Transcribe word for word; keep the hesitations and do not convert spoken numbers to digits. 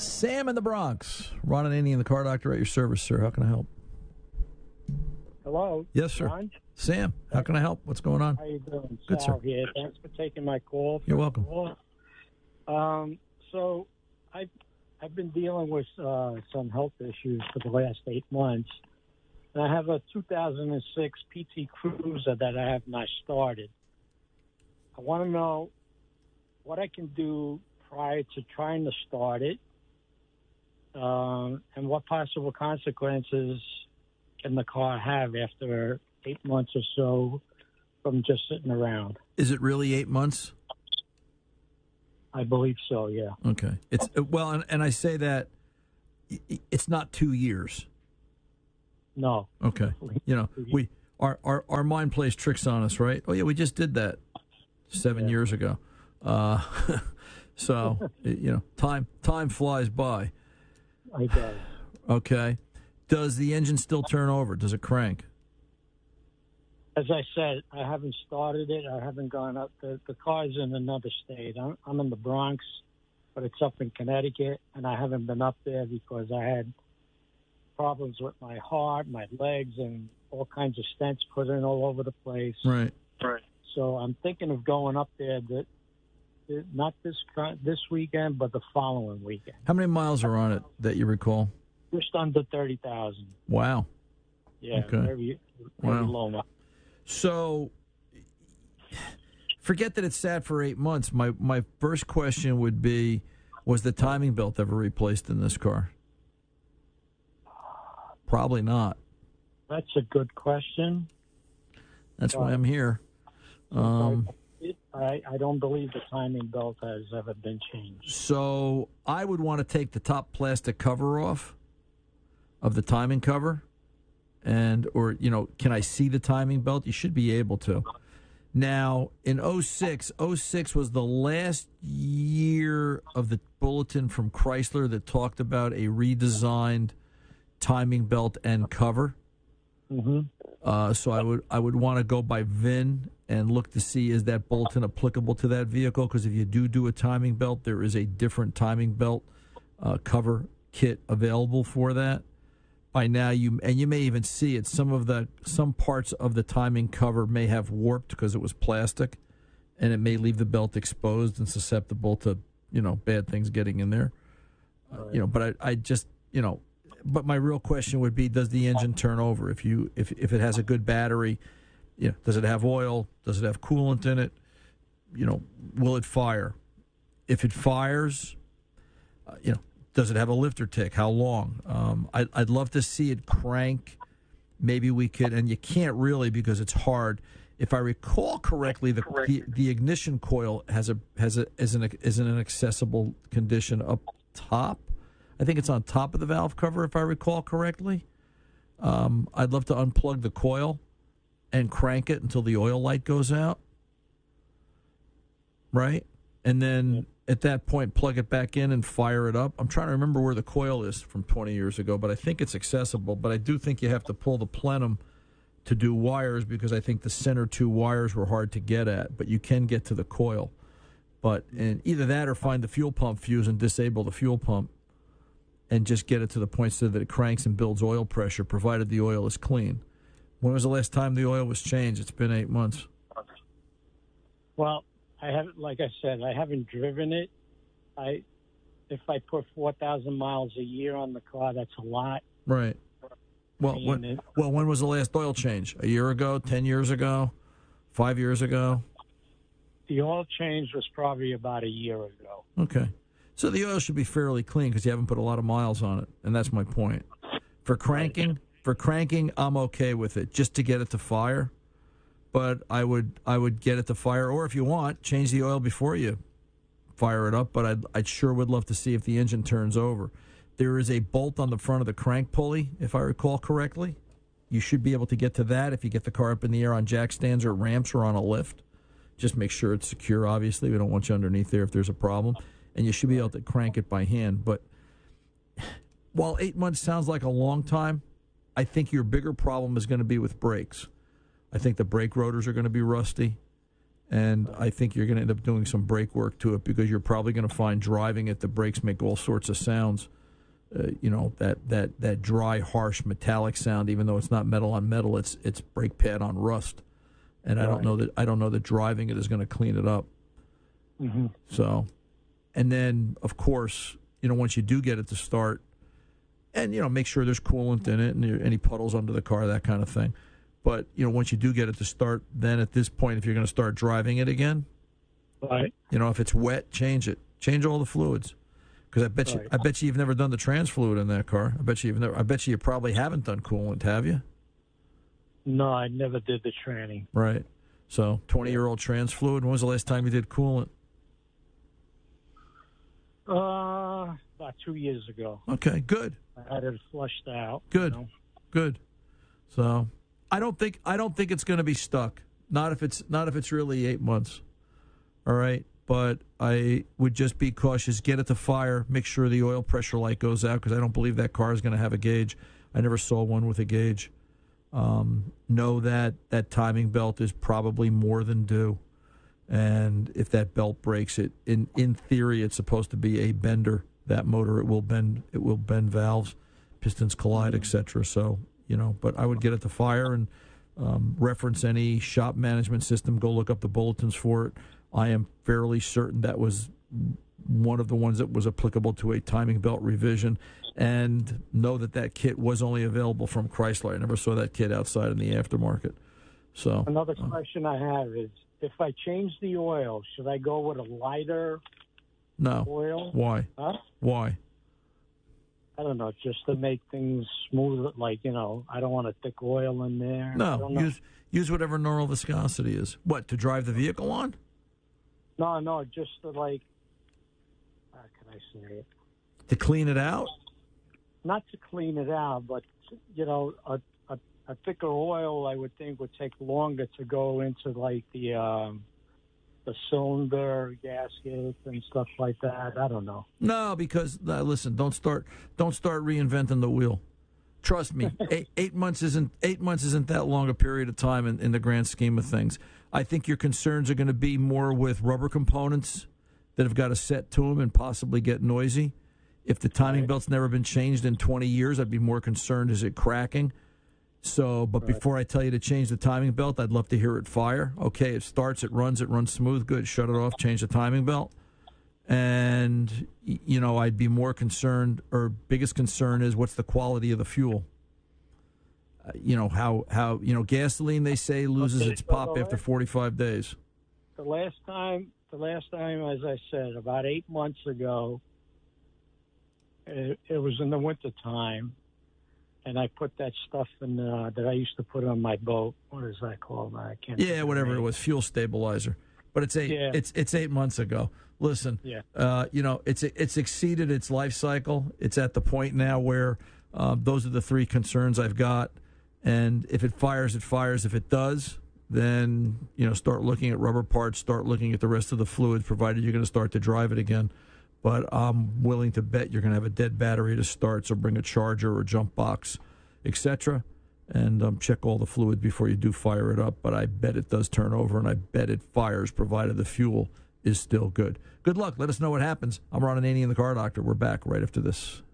Sam in the Bronx. Ron and Andy in the Car Doctor at your service, sir. How can I help? Hello. Yes, sir. Ron? Sam, how can I help? What's going on? How you doing? Good, Sal sir. here. Thanks for taking my call. You're welcome. Um, so I've, I've been dealing with uh, some health issues for the last eight months. And I have a two thousand six P T Cruiser that I have not started. I want to know what I can do prior to trying to start it, um, and what possible consequences can the car have after eight months or so from just sitting around. Is it really eight months? I believe so, yeah. Okay. It's well, and, and I say that it's not two years. No. Okay. You know, we our, our, our mind plays tricks on us, right? Oh, yeah, we just did that seven Yeah. years ago. Uh, so, you know, time time flies by. I does. Okay. Does the engine still turn over? Does it crank? As I said, I haven't started it. I haven't gone up. The, the car's in another state. I'm, I'm in the Bronx, but it's up in Connecticut, and I haven't been up there because I had problems with my heart, my legs, and all kinds of stents put in all over the place. Right. Right. So I'm thinking of going up there, that, not this cur- this weekend, but the following weekend. How many miles are on it that you recall? Just under thirty thousand. Wow. Yeah, Okay. very, very Wow. low now. So, forget that it's sat for eight months. My my first question would be, was the timing belt ever replaced in this car? Probably not. That's a good question. That's why I'm here. Um, I, I don't believe the timing belt has ever been changed. so, I would want to take the top plastic cover off of the timing cover. And, or, you know, can I see the timing belt? You should be able to. Now, in oh six, oh six was the last year of the bulletin from Chrysler that talked about a redesigned timing belt and cover. Mm-hmm. Uh, so I would I would want to go by V I N and look to see, is that bulletin applicable to that vehicle? Because if you do do a timing belt, there is a different timing belt uh, cover kit available for that. By now, you and you may even see it. Some of the some parts of the timing cover may have warped because it was plastic, and it may leave the belt exposed and susceptible to, you know, bad things getting in there. Uh, you know, but I, I just you know, but my real question would be: does the engine turn over? If you if if it has a good battery, you know, does it have oil? Does it have coolant in it? You know, will it fire? If it fires, uh, you know. Does it have a lifter tick? How long? Um, I'd, I'd love to see it crank. Maybe we could, and you can't really because it's hard. If I recall correctly, the the, the ignition coil has a has a is an is an inaccessible condition up top. I think it's on top of the valve cover, if I recall correctly. Um, I'd love to unplug the coil and crank it until the oil light goes out. Right, and then. At that point, plug it back in and fire it up. I'm trying to remember where the coil is from twenty years ago, but I think it's accessible. But I do think you have to pull the plenum to do wires because I think the center two wires were hard to get at. But you can get to the coil. But and either that or find the fuel pump fuse and disable the fuel pump and just get it to the point so that it cranks and builds oil pressure, provided the oil is clean. When was the last time the oil was changed? It's been eight months. Well, I haven't, like I said, I haven't driven it. I, if I put four thousand miles a year on the car, that's a lot. Right. Well, And when, it- well, when was the last oil change? A year ago? Ten years ago? Five years ago? The oil change was probably about a year ago. Okay. So the oil should be fairly clean because you haven't put a lot of miles on it, and that's my point. For cranking, for cranking, I'm okay with it, just to get it to fire. But I would I would get it to fire, or if you want, change the oil before you fire it up. But I'd, I'd sure would love to see if the engine turns over. There is a bolt on the front of the crank pulley, if I recall correctly. You should be able to get to that if you get the car up in the air on jack stands or ramps or on a lift. Just make sure it's secure, obviously. We don't want you underneath there if there's a problem. And you should be able to crank it by hand. But while eight months sounds like a long time, I think your bigger problem is going to be with brakes. I think the brake rotors are going to be rusty, And I think you're going to end up doing some brake work to it because you're probably going to find driving it, the brakes make all sorts of sounds. Uh, you know, that, that, that dry, harsh, metallic sound, even though it's not metal on metal, it's it's brake pad on rust. And I don't know that I don't know that driving it is going to clean it up. Mm-hmm. So, and then, of course, you know, once you do get it to start, and, you know, make sure there's coolant in it and there, any puddles under the car, that kind of thing. But, you know, once you do get it to start, then at this point, if you're going to start driving it again, right. you know, if it's wet, change it. Change all the fluids. Because I bet you, Right. I bet you you've never done the trans fluid in that car. I bet you you've never. I bet you you probably haven't done coolant, have you? No, I never did the training. Right. So, twenty-year-old trans fluid. When was the last time you did coolant? Uh, about two years ago. Okay, good. I had it flushed out. Good. You know? Good. So, I don't think I don't think it's going to be stuck. Not if it's not if it's really eight months. All right, but I would just be cautious. Get it to fire. Make sure the oil pressure light goes out because I don't believe that car is going to have a gauge. I never saw one with a gauge. Um, know that that timing belt is probably more than due, and if that belt breaks, it in in theory it's supposed to be a bender. That motor it will bend. It will bend valves, pistons collide, et cetera. So you know, but I would get it to fire and um, reference any shop management system. Go look up the bulletins for it. I am fairly certain that was one of the ones that was applicable to a timing belt revision, and know that that kit was only available from Chrysler. I never saw that kit outside in the aftermarket. So Another uh, question I have is, if I change the oil, should I go with a lighter no. oil? Why? Huh? Why? I don't know, just to make things smooth. Like, you know, I don't want a thick oil in there. I No. don't know. Use use whatever normal viscosity is. What, to drive the vehicle on? No, no, just to, like, how can I say it? To clean it out? Not to clean it out, but, you know, a, a, a thicker oil, I would think, would take longer to go into, like, the um, the cylinder gaskets and stuff like that. I don't know. No, because uh, listen, don't start don't start reinventing the wheel. Trust me, eight, eight months isn't eight months isn't that long a period of time in, in the grand scheme of things. I think your concerns are going to be more with rubber components that have got a set to them and possibly get noisy. If the timing Right. belt's never been changed in twenty years, I'd be more concerned, is it cracking? So, but Right. before I tell you to change the timing belt, I'd love to hear it fire. Okay, it starts, it runs, it runs smooth, good. Shut it off, change the timing belt. And, y- you know, I'd be more concerned, or biggest concern is what's the quality of the fuel. Uh, you know, how, how, you know, gasoline, they say, loses Okay, its so pop the after last- forty-five days. The last time, the last time, as I said, about eight months ago, it, it was in the wintertime, and I put that stuff in uh, that I used to put on my boat. What is that called? I can't. think Yeah, of the whatever it name. was, fuel stabilizer. But it's eight. Yeah. It's it's eight months ago. Listen, Yeah. uh, you know, it's it's exceeded its life cycle. It's at the point now where uh, those are the three concerns I've got. And if it fires, it fires. If it does, then you know, start looking at rubber parts. Start looking at the rest of the fluid, provided you're going to start to drive it again. But I'm willing to bet you're going to have a dead battery to start. So bring a charger or a jump box, et cetera, and um, check all the fluid before you do fire it up. But I bet it does turn over, and I bet it fires, provided the fuel is still good. Good luck. Let us know what happens. I'm Ron Ananian, the Car Doctor. We're back right after this.